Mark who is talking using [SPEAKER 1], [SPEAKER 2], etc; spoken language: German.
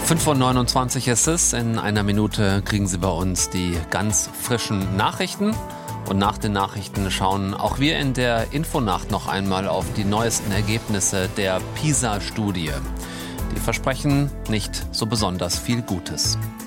[SPEAKER 1] 5:29 Uhr ist es. In einer Minute kriegen Sie bei uns die ganz frischen Nachrichten. Und nach den Nachrichten schauen auch wir in der Infonacht noch einmal auf die neuesten Ergebnisse der PISA-Studie. Die versprechen nicht so besonders viel Gutes.